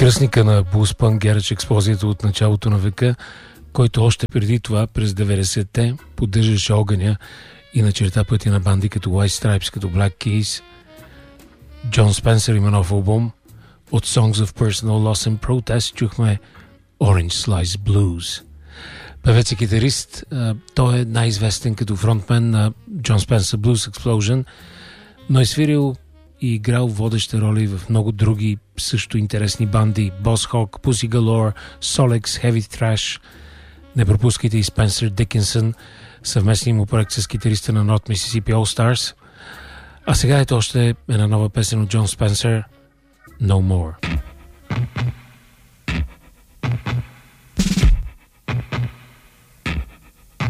кръстника на блузпънк Гараж експлозията от началото на века, който още преди това, през 90-те, поддържаше огъня и начерта пътя на банди като White Stripes, като Black Keys. Джон Спенсър има нов албум. От Songs of Personal Loss and Protest чухме Orange Slice Blues. Певец и китарист, той е най-известен като фронтмен на John Spencer Blues Explosion, но е свирил и играл водеща роли в много други също интересни банди: Boss Hog, Pussy Galore, Solex, Heavy Thrash. Не пропускайте и Спенсър Дикинсън, съвместния му проект с китариста на North Mississippi All Stars. А сега ето още една нова песен от Джон Спенсър, No More.